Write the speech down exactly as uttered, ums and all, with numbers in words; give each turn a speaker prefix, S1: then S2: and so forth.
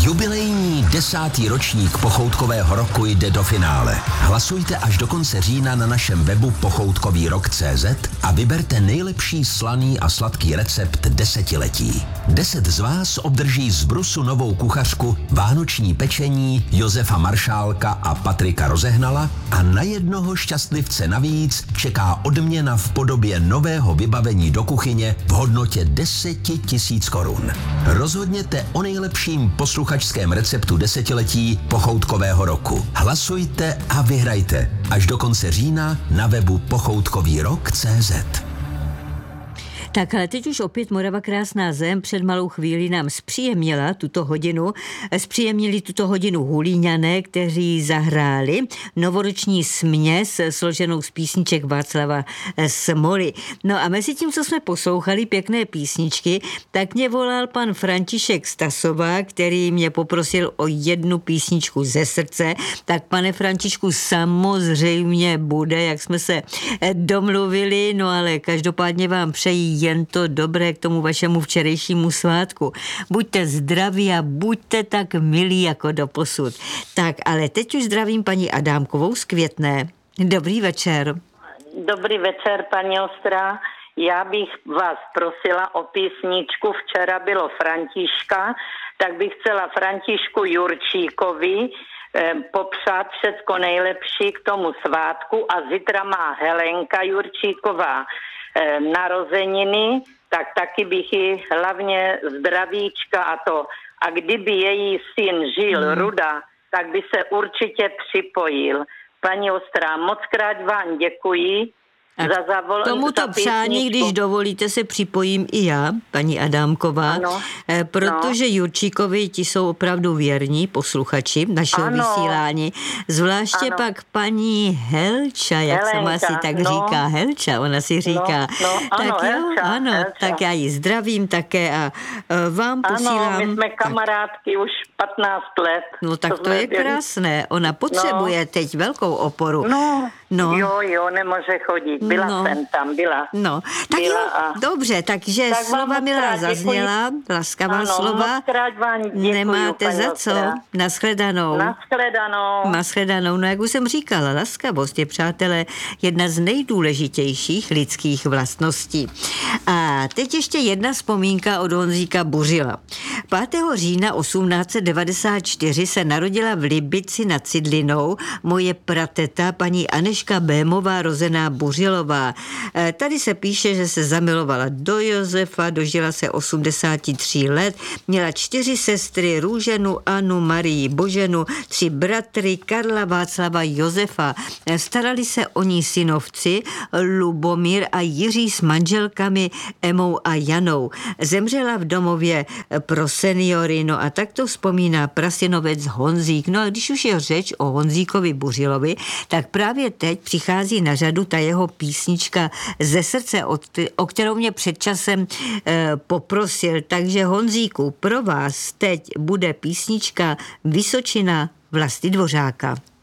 S1: Jubilejní desátý ročník pochoutkového roku jde do finále. Hlasujte až do konce října na našem webu pochoutkový rok tečka cé zet a vyberte nejlepší slaný a sladký recept desetiletí. Deset z vás obdrží z Brusu novou kuchařku, vánoční pečení Josefa Maršálka a Patrika Rozehnala a na jednoho šťastlivce navíc čeká odměna v podobě nového vybavení do kuchyně v hodnotě deset tisíc korun. Rozhodněte o nejlepším posluchačském receptu desetiletí pochoutkového roku. Hlasujte a vyhrajte až do konce října na webu pochoutkový rok tečka cé zet.
S2: Tak ale teď už opět Morava krásná zem před malou chvíli nám zpříjemnila tuto hodinu. Zpříjemnili tuto hodinu Hulíňané, kteří zahráli novoroční směs složenou z písniček Václava Smoly. No a mezi tím, co jsme poslouchali pěkné písničky, tak mě volal pan František Stasová, který mě poprosil o jednu písničku ze srdce. Tak pane Františku, samozřejmě bude, jak jsme se domluvili, no ale každopádně vám přeji jen to dobré k tomu vašemu včerejšímu svátku. Buďte zdraví a buďte tak milí jako doposud. Tak, ale teď už zdravím paní Adámkovou z Květné. Dobrý večer.
S3: Dobrý večer, paní Ostrá. Já bych vás prosila o písničku. Včera bylo Františka, tak bych chcela Františku Jurčíkovi eh, popřát všecko nejlepší k tomu svátku a zítra má Helenka Jurčíková narozeniny, tak taky bych ji hlavně zdravíčka a to. A kdyby její syn žil, hmm. Ruda, tak by se určitě připojil. Paní Ostrá, moc krát vám děkuji. Za zavol-
S2: tomuto
S3: za
S2: přání, když dovolíte, se připojím i já, paní Adámková, ano, protože no. Jurčíkovi ti jsou opravdu věrní posluchači našeho ano. vysílání. Zvláště ano. pak paní Helča, jak Helenka, sama si tak no. říká, Helča, ona si říká.
S3: No, no,
S2: tak
S3: ano,
S2: jo,
S3: Helča,
S2: ano,
S3: Helča.
S2: tak já ji zdravím také a vám posílám.
S3: Ano, my jsme kamarádky tak. už patnáct let.
S2: No tak to, to je byli. Krásné, ona potřebuje no. teď velkou oporu.
S3: No, no, jo, jo, nemůže chodit. Byla no. jsem tam, byla.
S2: No, tak
S3: byla
S2: jo,
S3: a...
S2: dobře, takže
S3: tak
S2: slova milá zazněla, laskavá
S3: ano,
S2: slova.
S3: Moc krát vám děkuju,
S2: nemáte za co. Nashledanou.
S3: Nashledanou.
S2: Nashledanou. No jak už jsem říkala, laskavost je, přátelé, jedna z nejdůležitějších lidských vlastností. A teď ještě jedna vzpomínka od Honzíka Buřila. pátého října osmnáct set devadesát čtyři se narodila v Libici nad Cidlinou moje prateta paní Aneška Bémová rozená Buřilová. Tady se píše, že se zamilovala do Josefa, dožila se osmdesát tři let, měla čtyři sestry, Růženu, Anu, Marii, Boženu, tři bratry, Karla, Václava, Josefa. Starali se o ní synovci Lubomír a Jiří s manželkami Emou a Janou. Zemřela v domově pro seniory, no a tak to vzpomíná prasynovec Honzík. No a když už je řeč o Honzíkovi Buřilovi, tak právě teď přichází na řadu ta jeho písnička Ze srdce, o kterou mě před časem e, poprosil. Takže Honzíku, pro vás teď bude písnička Vysočina Vlasty Dvořáka.